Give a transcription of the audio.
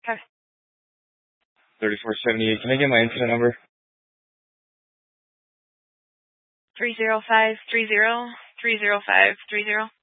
3478. Can I get my incident number? 30530 30530.